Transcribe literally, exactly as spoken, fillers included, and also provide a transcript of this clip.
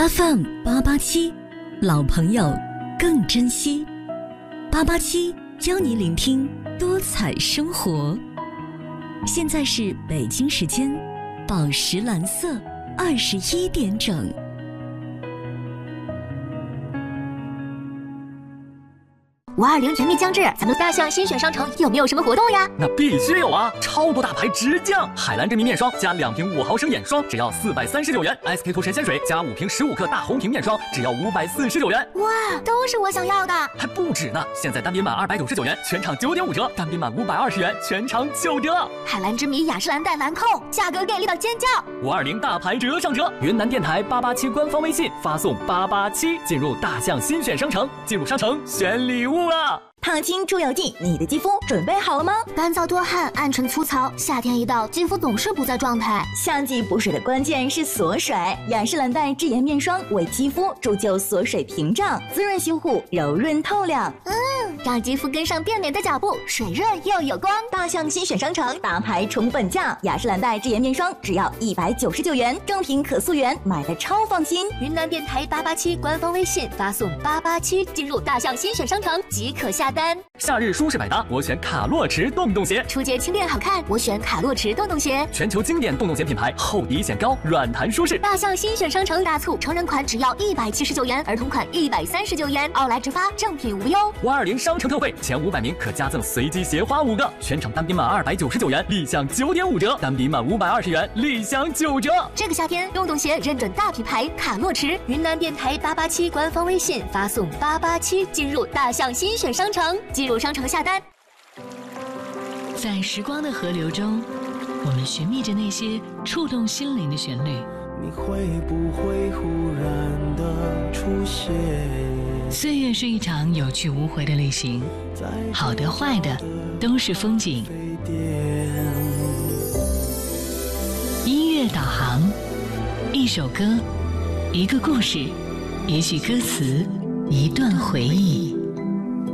F M 八八七，老朋友更珍惜。八八七教你聆听多彩生活。现在是北京时间宝石蓝色二十一点整。 五二零全面将至，咱们大象新选商城有没有什么活动呀？ 那必须有啊！超多大牌直降，海蓝真皮面霜加两瓶五毫升眼霜，只要四百三十九元 ；S K two 神仙水加五瓶十五克大红瓶面霜，只要五百四十九元。 哇，都是我想要的！ 还不止呢！现在单品满二百九十九元，全场九点五折；单品满五百二十元，全场九折。 海蓝之谜雅诗兰黛兰蔻，价格给力到尖叫！ 五二零大牌折上折，云南电台八八七官方微信发送八八七，进入大象新选商城，进入商城选礼物啊！ 烫青出油剂，你的肌肤准备好了吗？ 干燥多汗，暗沉粗糙，夏天一到，肌肤总是不在状态。 夏季补水的关键是锁水，雅诗兰黛智妍面霜为肌肤铸就锁水屏障，滋润修护，柔润透亮。 嗯，让肌肤跟上变美的脚步，水润又有光。 大象新选商城大牌重本价，雅诗兰黛智妍面霜只要一百九十九元，正品可溯源，买的超放心。 云南电台八八七官方微信发送八八七，进入大象新选商城即可下单。 夏日舒适百搭，我选卡洛驰洞洞鞋。 初洁轻便好看，我选卡洛驰洞洞鞋。 全球经典洞洞鞋品牌，厚底显高，软弹舒适。 大象新选商城大促，成人款只要一百七十九元，儿童款一百三十九元，奥莱直发，正品无忧。 五二零商城特惠，前五百名可加赠随机鞋花五个，全场单品满二百九十九元，立享九点五折；单品满五百二十元，立享九折。 这个夏天，洞洞鞋认准大品牌卡洛驰。云南电台八八七官方微信发送八八七，进入大象新选商城。进入商城下单。 在时光的河流中，我们寻觅着那些触动心灵的旋律。 你会不会忽然的出现？ 岁月是一场有去无回的旅行，好的坏的都是风景。音乐导航，一首歌，一个故事，也许歌词，一段回忆。